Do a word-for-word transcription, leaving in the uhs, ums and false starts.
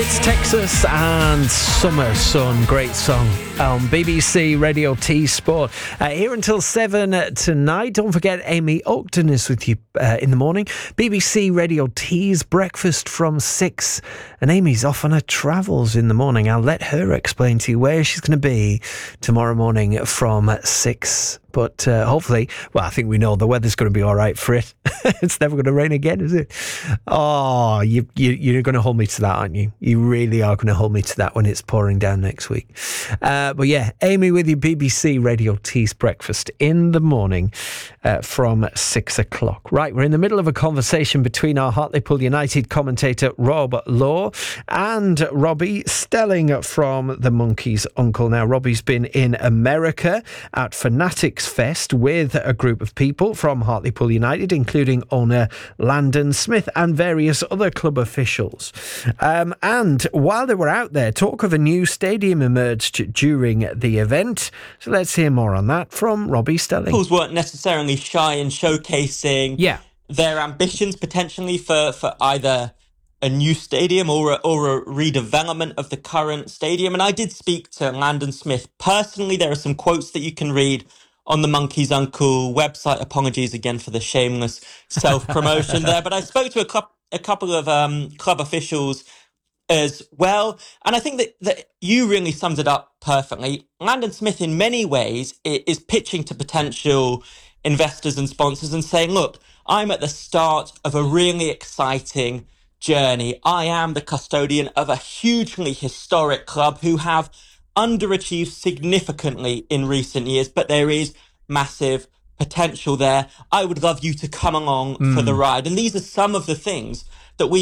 It's Texas and Summer Sun, great song on B B C Radio T Sport. Uh, here until seven tonight. Don't forget Amy Oakton is with you uh, in the morning. B B C Radio T's breakfast from six. And Amy's off on her travels in the morning. I'll let her explain to you where she's going to be tomorrow morning from six. But uh, hopefully, well, I think we know the weather's going to be all right for it. It's never going to rain again, is it? Oh, you, you, you're going to hold me to that, aren't you? You really are going to hold me to that when it's pouring down next week. Uh, but yeah, Amy with your B B C Radio T's breakfast in the morning uh, from six o'clock. Right, we're in the middle of a conversation between our Hartlepool United commentator Rob Law and Robbie Stelling from the Monkey's Uncle. Now, Robbie's been in America at Fanatics Fest with a group of people from Hartlepool United, including owner Landon Smith and various other club officials. Um, and while they were out there, talk of a new stadium emerged during the event. So let's hear more on that from Robbie Stelling. Schools weren't necessarily shy in showcasing yeah. their ambitions potentially for, for either a new stadium or a, or a redevelopment of the current stadium. And I did speak to Landon Smith personally. There are some quotes that you can read on the Monkey's Uncle website. Apologies again for the shameless self-promotion there. But I spoke to a, cl- a couple of um, club officials as well. And I think that, that you really summed it up perfectly. Landon Smith, in many ways, is pitching to potential investors and sponsors and saying, look, I'm at the start of a really exciting journey. I am the custodian of a hugely historic club who have underachieved significantly in recent years, but there is massive potential there. I would love you to come along mm. for the ride. And these are some of the things